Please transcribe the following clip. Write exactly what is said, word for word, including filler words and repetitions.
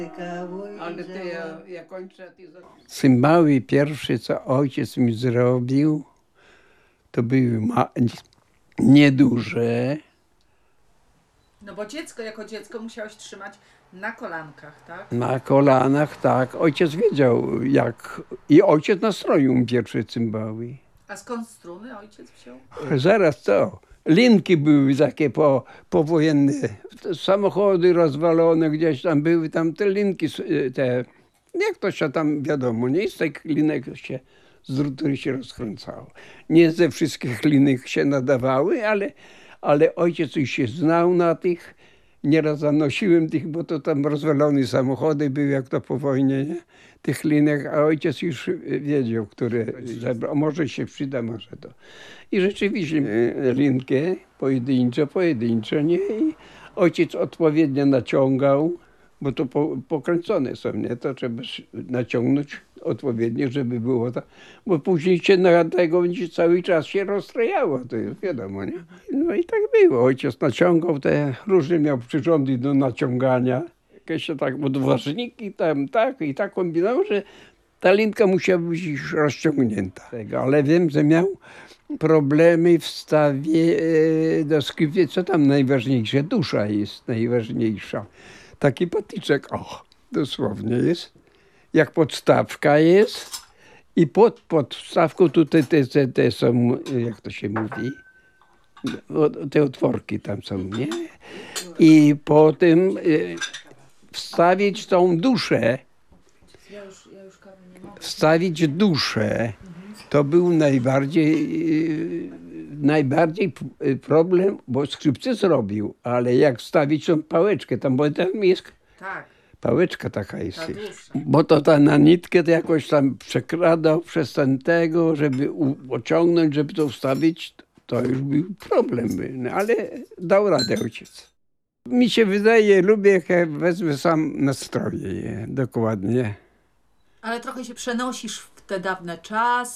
Ale ty, ja, ja kończę, ty za... Cymbały pierwsze, co ojciec mi zrobił, to były ma- nieduże. No bo dziecko, jako dziecko musiałeś trzymać na kolankach, tak? Na kolanach, tak. Ojciec wiedział jak... I ojciec nastroił mi pierwsze cymbały. A skąd struny ojciec wziął? Zaraz co? Linki były takie po, powojenne. Samochody rozwalone gdzieś tam były, tam te linki, te... Jak to się tam, wiadomo, nie z tych linek się, z druty się rozkręcało. Nie ze wszystkich linek się nadawały, ale, ale ojciec już się znał na tych. Nieraz zanosiłem tych, bo to tam rozwalone samochody były, jak to po wojnie, nie? Tych linek, a ojciec już wiedział, które zabrał. Może się przyda, może to. I rzeczywiście linkę pojedynczo, pojedynczo, nie? I ojciec odpowiednio naciągał, bo to po, pokręcone są, nie? To trzeba naciągnąć odpowiednio, żeby było tak, bo później się na tego będzie cały czas się rozstrojało, to jest wiadomo, nie? No i tak było. Ojciec naciągał te, różne miał przyrządy do naciągania, jakieś tak odważniki tam, tak i tak kombinował, że ta linka musiała być już rozciągnięta. Ale wiem, że miał problemy w stawie do skrypty, co tam najważniejsze, dusza jest najważniejsza. Taki patyczek, o, dosłownie jest, jak podstawka jest i pod podstawką tutaj te, te, te są, jak to się mówi, te otworki tam są, nie? I potem y, wstawić tą duszę, wstawić duszę, to był najbardziej, y, najbardziej problem, bo skrzypce zrobił, ale jak wstawić tą pałeczkę, tam, bo tam jest Tak. pałeczka taka jest, Ta jest. Bo to ta na nitkę to jakoś tam przekradał przez ten tego, żeby pociągnąć, żeby to wstawić, to już był problem, no, ale dał radę ojciec. Mi się wydaje, lubię, jak wezmę sam nastroje je, dokładnie. Ale trochę się przenosisz w te dawne czasy.